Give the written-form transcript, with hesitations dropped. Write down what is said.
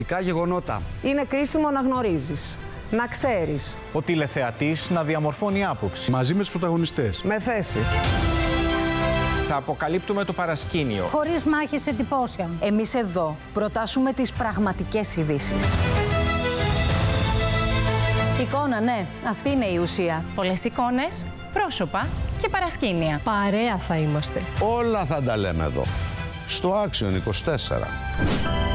Γεγονότα. Είναι κρίσιμο να γνωρίζεις, να ξέρεις. Ο τηλεθεατής να διαμορφώνει άποψη. Μαζί με τους πρωταγωνιστές. Με θέση. Θα αποκαλύπτουμε το παρασκήνιο. Χωρίς μάχες εντυπώσεων. Εμείς εδώ προτάσουμε τις πραγματικές ειδήσεις. Εικόνα, ναι. Αυτή είναι η ουσία. Πολλές εικόνες, πρόσωπα και παρασκήνια. Παρέα θα είμαστε. Όλα θα τα λέμε εδώ. Στο Action 24.